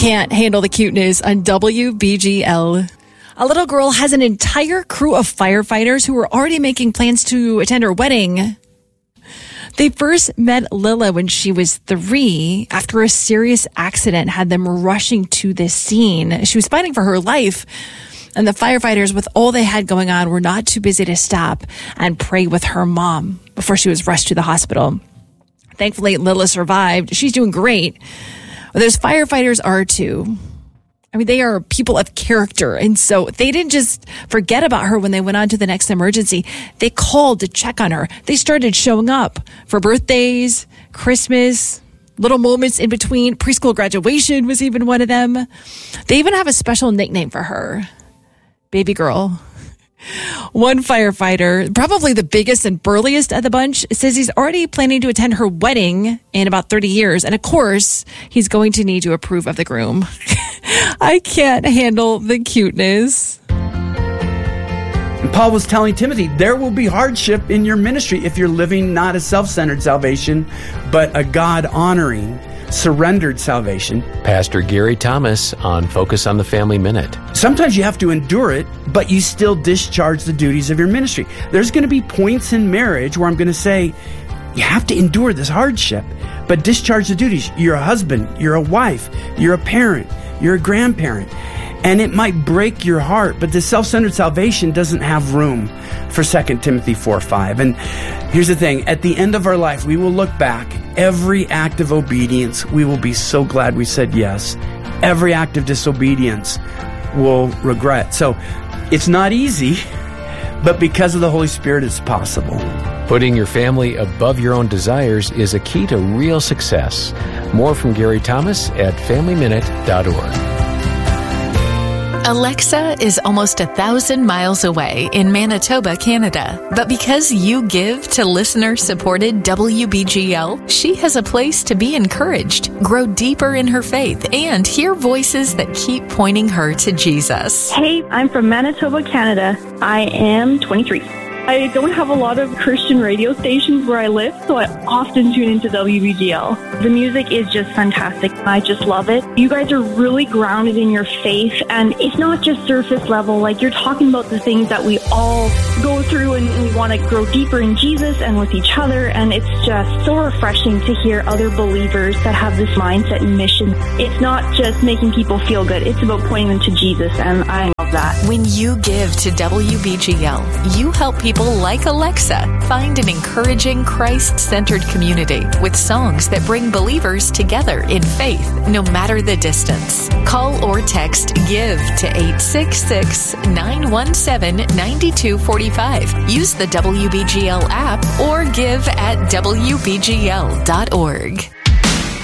can't handle the cuteness on WBGL. A little girl has an entire crew of firefighters who are already making plans to attend her wedding. They first met Lila when she was 3 after a serious accident had them rushing to the scene. She was fighting for her life, and the firefighters, with all they had going on, were not too busy to stop and pray with her mom before she was rushed to the hospital. Thankfully, Lila survived. She's doing great. But those firefighters are too. I mean, they are people of character. And so they didn't just forget about her when they went on to the next emergency. They called to check on her. They started showing up for birthdays, Christmas, little moments in between. Preschool graduation was even one of them. They even have a special nickname for her, Baby Girl. One firefighter, probably the biggest and burliest of the bunch, says he's already planning to attend her wedding in about 30 years. And of course, he's going to need to approve of the groom. I can't handle the cuteness. Paul was telling Timothy, there will be hardship in your ministry if you're living not a self-centered salvation, but a God-honoring, surrendered salvation. Pastor Gary Thomas on Focus on the Family Minute. Sometimes you have to endure it, but you still discharge the duties of your ministry. There's going to be points in marriage where I'm going to say, you have to endure this hardship, but discharge the duties. You're a husband, you're a wife, you're a parent, you're a grandparent. And it might break your heart, but the self-centered salvation doesn't have room for 2 Timothy 4:5. And here's the thing. At the end of our life, we will look back. Every act of obedience, we will be so glad we said yes. Every act of disobedience, we'll regret. So it's not easy, but because of the Holy Spirit, it's possible. Putting your family above your own desires is a key to real success. More from Gary Thomas at FamilyMinute.org. Alexa is almost 1,000 miles away in Manitoba, Canada. But because you give to listener-supported WBGL, she has a place to be encouraged, grow deeper in her faith, and hear voices that keep pointing her to Jesus. Hey, I'm from Manitoba, Canada. I am 23. I don't have a lot of Christian radio stations where I live, so I often tune into WBGL. The music is just fantastic. I just love it. You guys are really grounded in your faith, and it's not just surface level. Like, you're talking about the things that we all go through, and we want to grow deeper in Jesus and with each other, and it's just so refreshing to hear other believers that have this mindset and mission. It's not just making people feel good. It's about pointing them to Jesus, and I love that. When you give to WBGL, you help people like Alexa find an encouraging, Christ-centered community with songs that bring believers together in faith, no matter the distance. Call or text GIVE to 866-917-9245. Use the WBGL app or give at WBGL.org.